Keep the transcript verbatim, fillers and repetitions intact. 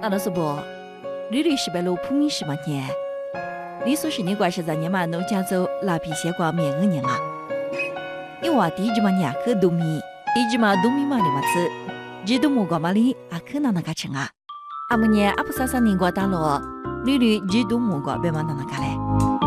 那那是不？屡屡失败路普米十万年。你说是你怪是在你嘛农家走拉皮些瓜面额年啊？你话第一嘛年可多米，第一嘛多米嘛的嘛子，只多木瓜嘛里啊可那那个成啊？阿姆年阿不啥啥年瓜打咯，屡屡只多木瓜别嘛那那个嘞。